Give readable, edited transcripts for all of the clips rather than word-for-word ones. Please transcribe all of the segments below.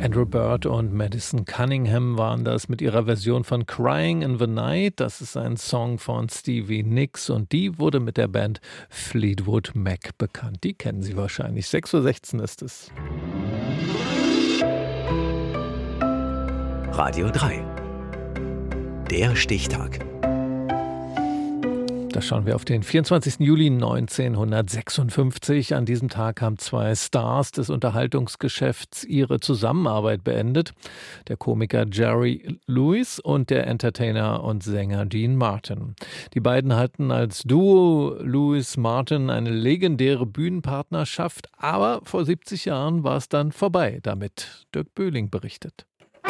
Andrew Bird und Madison Cunningham waren das mit ihrer Version von Crying in the Night. Das ist ein Song von Stevie Nicks und die wurde mit der Band Fleetwood Mac bekannt. Die kennen Sie wahrscheinlich. 6:16 Uhr ist es. Radio 3. Der Stichtag. Da schauen wir auf den 24. Juli 1956. An diesem Tag haben zwei Stars des Unterhaltungsgeschäfts ihre Zusammenarbeit beendet. Der Komiker Jerry Lewis und der Entertainer und Sänger Dean Martin. Die beiden hatten als Duo Lewis-Martin eine legendäre Bühnenpartnerschaft. Aber vor 70 Jahren war es dann vorbei damit. Dirk Böhling berichtet.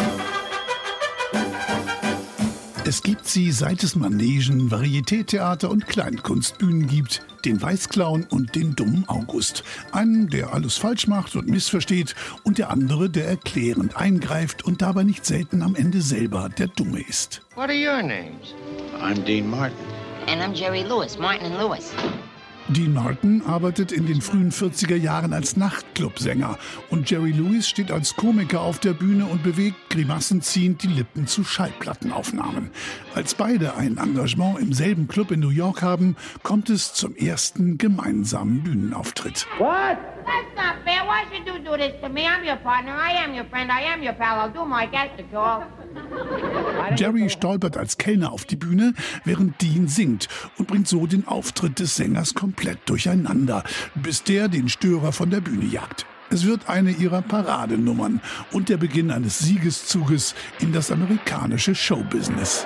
Es gibt sie, seit es Manegen, Varietétheater und Kleinkunstbühnen gibt. Den Weißclown und den dummen August. Einen, der alles falsch macht und missversteht, und der andere, der erklärend eingreift und dabei nicht selten am Ende selber der Dumme ist. What are your names? I'm Dean Martin. And I'm Jerry Lewis, Martin and Lewis. Dean Martin arbeitet in den frühen 40er Jahren als Nachtclubsänger und Jerry Lewis steht als Komiker auf der Bühne und bewegt grimassenziehend die Lippen zu Schallplattenaufnahmen. Als beide ein Engagement im selben Club in New York haben, kommt es zum ersten gemeinsamen Bühnenauftritt. What? That's not fair. Why should you do this to me? I'm your partner. I am your friend. I am your pal. I'll do my best to call. Jerry stolpert als Kellner auf die Bühne, während Dean singt und bringt so den Auftritt des Sängers komplett durcheinander, bis der den Störer von der Bühne jagt. Es wird eine ihrer Paradenummern und der Beginn eines Siegeszuges in das amerikanische Showbusiness.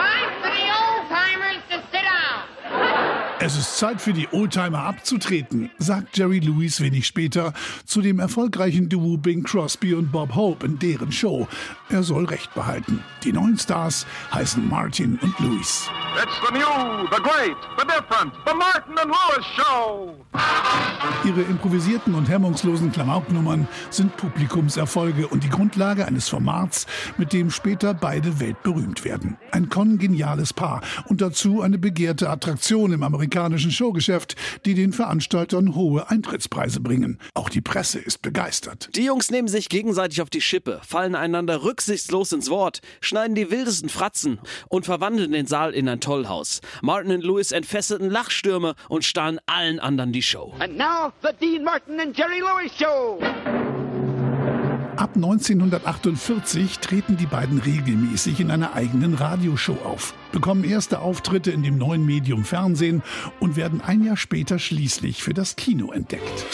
Es ist Zeit für die Oldtimer abzutreten, sagt Jerry Lewis wenig später zu dem erfolgreichen Duo Bing Crosby und Bob Hope in deren Show. Er soll Recht behalten. Die neuen Stars heißen Martin und Lewis. It's the new, the great, the different, the Martin and Lewis Show. Ihre improvisierten und hemmungslosen Klamauknummern sind Publikumserfolge und die Grundlage eines Formats, mit dem später beide weltberühmt werden. Ein kongeniales Paar und dazu eine begehrte Attraktion im amerikanischen Showgeschäft, die den Veranstaltern hohe Eintrittspreise bringen. Auch die Presse ist begeistert. Die Jungs nehmen sich gegenseitig auf die Schippe, fallen einander rücksichtslos ins Wort, schneiden die wildesten Fratzen und verwandeln den Saal in ein Tollhaus. Martin und Lewis entfesselten Lachstürme und stahlen allen anderen die Show. And now the Dean Martin and Jerry Lewis Show. Ab 1948 treten die beiden regelmäßig in einer eigenen Radioshow auf, bekommen erste Auftritte in dem neuen Medium Fernsehen und werden ein Jahr später schließlich für das Kino entdeckt.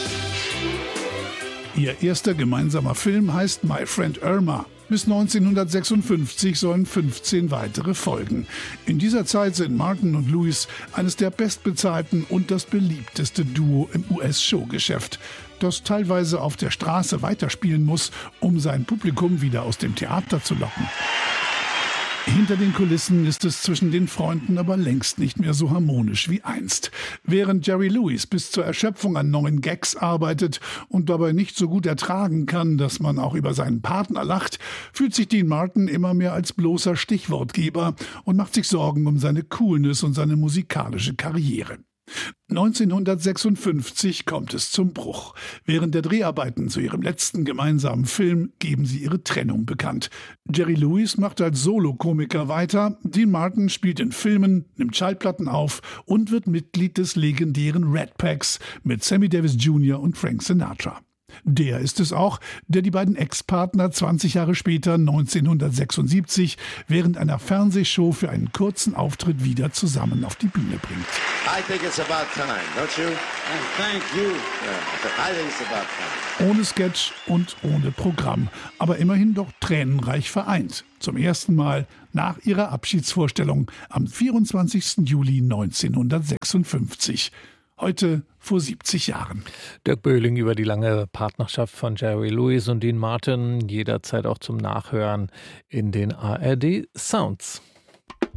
Ihr erster gemeinsamer Film heißt My Friend Irma. Bis 1956 sollen 15 weitere folgen. In dieser Zeit sind Martin und Lewis eines der bestbezahlten und das beliebteste Duo im US-Showgeschäft, das teilweise auf der Straße weiterspielen muss, um sein Publikum wieder aus dem Theater zu locken. Hinter den Kulissen ist es zwischen den Freunden aber längst nicht mehr so harmonisch wie einst. Während Jerry Lewis bis zur Erschöpfung an neuen Gags arbeitet und dabei nicht so gut ertragen kann, dass man auch über seinen Partner lacht, fühlt sich Dean Martin immer mehr als bloßer Stichwortgeber und macht sich Sorgen um seine Coolness und seine musikalische Karriere. 1956 kommt es zum Bruch. Während der Dreharbeiten zu ihrem letzten gemeinsamen Film geben sie ihre Trennung bekannt. Jerry Lewis macht als Solokomiker weiter, Dean Martin spielt in Filmen, nimmt Schallplatten auf und wird Mitglied des legendären Rat Packs mit Sammy Davis Jr. und Frank Sinatra. Der ist es auch, der die beiden Ex-Partner 20 Jahre später, 1976, während einer Fernsehshow für einen kurzen Auftritt wieder zusammen auf die Bühne bringt. I think it's about time, don't you? And thank you. Yeah, I think it's about time. Ohne Sketch und ohne Programm, aber immerhin doch tränenreich vereint. Zum ersten Mal nach ihrer Abschiedsvorstellung am 24. Juli 1956. Heute vor 70 Jahren. Dirk Böhling über die lange Partnerschaft von Jerry Lewis und Dean Martin, jederzeit auch zum Nachhören in den ARD Sounds.